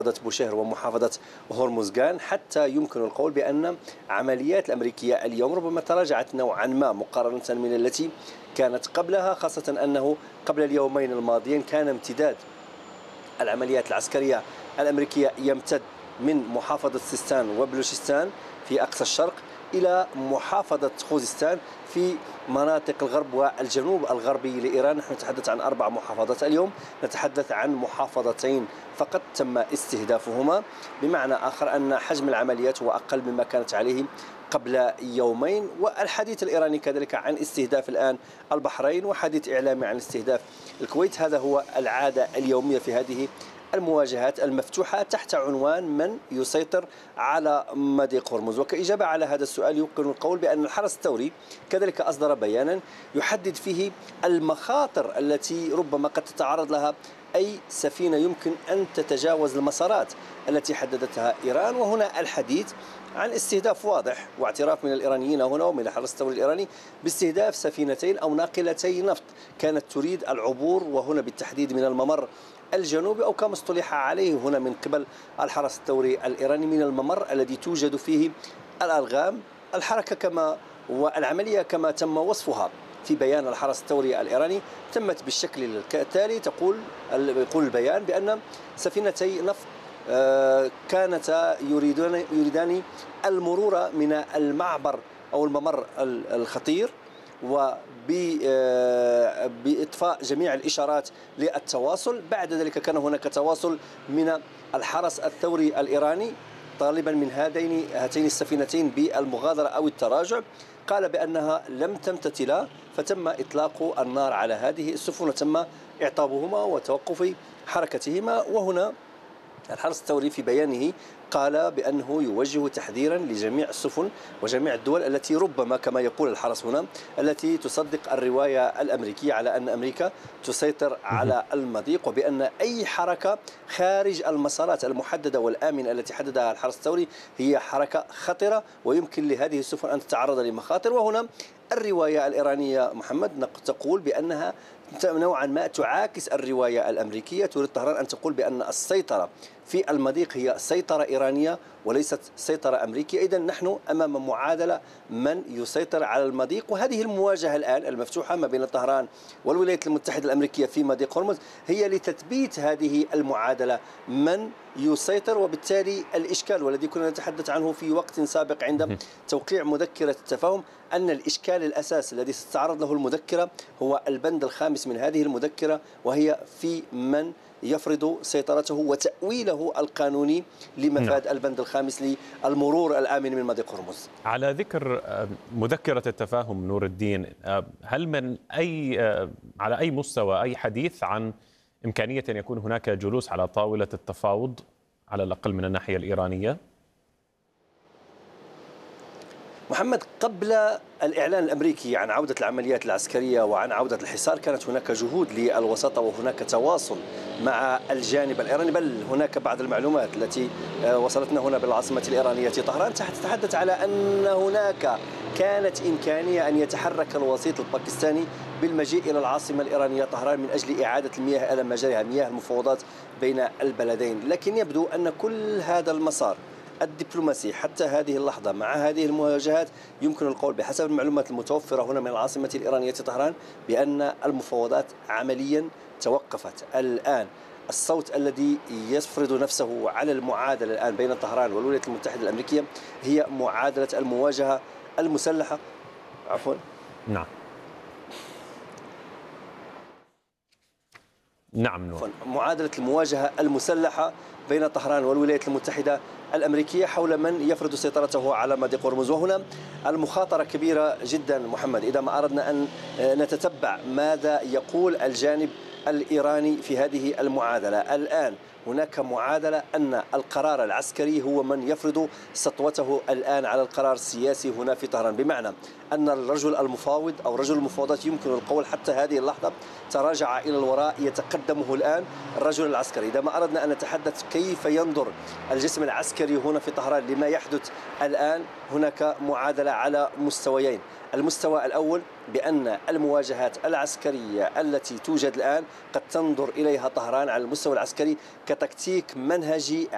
بوشهر ومحافظة هرمزغان، حتى يمكن القول بأن عمليات الأمريكية اليوم ربما تراجعت نوعا ما مقارنة من التي كانت قبلها، خاصة أنه قبل اليومين الماضيين كان امتداد العمليات العسكرية الأمريكية يمتد من محافظة سيستان وبلوشستان في أقصى الشرق إلى محافظة خوزستان في مناطق الغرب والجنوب الغربي لإيران. نحن نتحدث عن 4 محافظات اليوم، نتحدث عن محافظتين فقط تم استهدافهما، بمعنى آخر أن حجم العمليات هو أقل مما كانت عليه قبل يومين. والحديث الإيراني كذلك عن استهداف الآن البحرين، وحديث إعلامي عن استهداف الكويت. هذا هو العادة اليومية في هذه المواجهات المفتوحة تحت عنوان من يسيطر على مضيق هرمز. وكإجابة على هذا السؤال يمكن القول بأن الحرس الثوري كذلك أصدر بيانا يحدد فيه المخاطر التي ربما قد تتعرض لها أي سفينة يمكن أن تتجاوز المسارات التي حددتها إيران. وهنا الحديث عن استهداف واضح واعتراف من الإيرانيين هنا ومن الحرس الثوري الإيراني باستهداف سفينتين أو ناقلتي نفط كانت تريد العبور، وهنا بالتحديد من الممر الجنوبي، أو كما اصطلح عليه هنا من قبل الحرس الثوري الإيراني من الممر الذي توجد فيه الألغام. الحركة كما والعملية كما تم وصفها في بيان الحرس الثوري الإيراني تمت بالشكل التالي. يقول البيان بأن سفينتي نفط كانتا يريدان المرور من المعبر أو الممر الخطير وبإطفاء جميع الإشارات للتواصل. بعد ذلك كان هناك تواصل من الحرس الثوري الإيراني طالبا من هاتين السفينتين بالمغادرة أو التراجع. قال بأنها لم تمتثلا، فتم إطلاق النار على هذه السفن وتم إعطابهما وتوقف حركتهما. وهنا الحرس الثوري في بيانه قال بأنه يوجه تحذيرا لجميع السفن وجميع الدول التي ربما كما يقول الحرس هنا التي تصدق الرواية الأمريكية على أن أمريكا تسيطر على المضيق، وبأن أي حركة خارج المسارات المحددة والآمنة التي حددها الحرس الثوري هي حركة خطرة ويمكن لهذه السفن أن تتعرض لمخاطر. وهنا الرواية الإيرانية محمد تقول بأنها نوعا ما تعاكس الرواية الأمريكية. تريد طهران أن تقول بأن السيطرة في المضيق هي سيطرة إيرانية وليست سيطرة أمريكية. إذن نحن أمام معادلة من يسيطر على المضيق، وهذه المواجهة الآن المفتوحة ما بين طهران والولايات المتحدة الأمريكية في مضيق هرمز هي لتثبيت هذه المعادلة من يسيطر. وبالتالي الإشكال والذي كنا نتحدث عنه في وقت سابق عند توقيع مذكرة التفاهم أن الإشكال الأساس الذي ستتعرض له المذكرة هو البند الخامس من هذه المذكرة، وهي في من يفرض سيطرته وتأويله القانوني لمفاد البند الخامس للمرور الآمن من مضيق هرمز. على ذكر مذكرة التفاهم نور الدين، هل من على أي مستوى أي حديث عن إمكانية أن يكون هناك جلوس على طاولة التفاوض على الأقل من الناحية الإيرانية؟ محمد، قبل الإعلان الأمريكي عن عودة العمليات العسكرية وعن عودة الحصار كانت هناك جهود للوساطة وهناك تواصل مع الجانب الإيراني، بل هناك بعض المعلومات التي وصلتنا هنا بالعاصمة الإيرانية طهران تتحدث على أن هناك كانت إمكانية أن يتحرك الوسيط الباكستاني بالمجيء إلى العاصمة الإيرانية طهران من أجل إعادة المياه إلى مجاريها، مياه المفاوضات بين البلدين. لكن يبدو أن كل هذا المسار الدبلوماسي حتى هذه اللحظة مع هذه المواجهات يمكن القول بحسب المعلومات المتوفرة هنا من العاصمة الإيرانية طهران بأن المفاوضات عمليا توقفت. الآن الصوت الذي يفرض نفسه على المعادلة الآن بين طهران والولايات المتحدة الأمريكية هي معادلة المواجهة المسلحة. معادلة المواجهة المسلحة بين طهران والولايات المتحدة الأمريكية حول من يفرض سيطرته على مضيق هرمز. وهنا المخاطرة كبيرة جدا محمد إذا ما أردنا أن نتتبع ماذا يقول الجانب الإيراني في هذه المعادلة. الآن هناك معادلة أن القرار العسكري هو من يفرض سطوته الآن على القرار السياسي هنا في طهران، بمعنى أن الرجل المفاوض أو رجل المفاوضات يمكن القول حتى هذه اللحظة تراجع إلى الوراء، يتقدمه الآن الرجل العسكري. إذا ما أردنا أن نتحدث كيف ينظر الجسم العسكري هنا في طهران لما يحدث الآن، هناك معادلة على مستويين. المستوى الأول بأن المواجهات العسكرية التي توجد الآن قد تنظر إليها طهران على المستوى العسكري كتكتيك منهجي